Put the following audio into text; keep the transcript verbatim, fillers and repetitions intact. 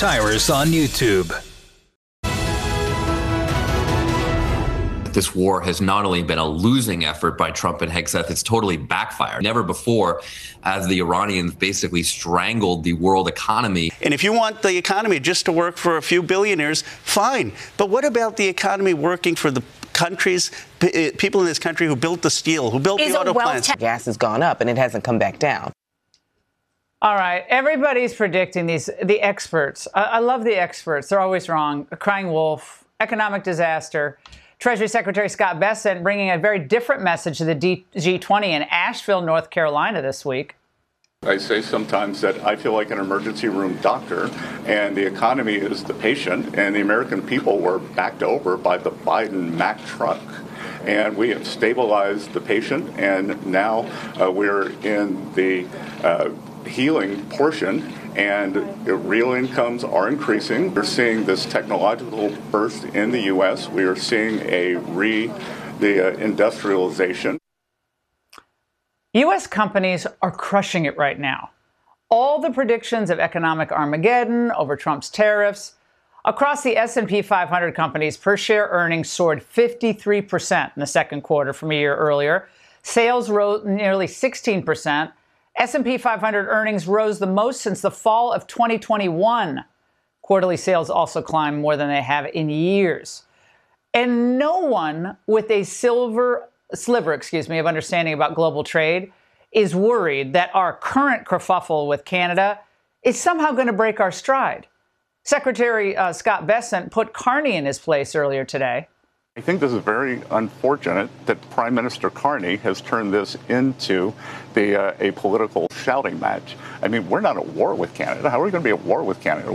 Cyrus on YouTube. This war has not only been a losing effort by Trump and Hegseth, it's totally backfired. Never before have the Iranians basically strangled the world economy. And if you want the economy just to work for a few billionaires, fine. But what about the economy working for the countries, p- people in this country who built the steel, who built Is the auto plants? Ta- gas has gone up and it hasn't come back down. All right. Everybody's predicting these, the experts. I, I love the experts. They're always wrong. A crying wolf, economic disaster. Treasury Secretary Scott Bessent bringing a very different message to the G twenty in Asheville, North Carolina this week. I say sometimes that I feel like an emergency room doctor, and the economy is the patient, and the American people were backed over by the Biden Mack truck. And we have stabilized the patient, and now uh, we're in the uh, healing portion, and real incomes are increasing. We're seeing this technological burst in the U S. We are seeing a re the uh, industrialization. U S companies are crushing it right now. All the predictions of economic Armageddon over Trump's tariffs. Across the S and P five hundred companies, per share earnings soared fifty-three percent in the second quarter from a year earlier. Sales rose nearly sixteen percent. S and P five hundred earnings rose the most since the fall of twenty twenty-one. Quarterly sales also climbed more than they have in years. And no one with a silver sliver, excuse me, of understanding about global trade is worried that our current kerfuffle with Canada is somehow going to break our stride. Secretary uh, Scott Bessent put Carney in his place earlier today. I think this is very unfortunate that Prime Minister Carney has turned this into the uh, a political shouting match. I mean, we're not at war with Canada. How are we going to be at war with Canada?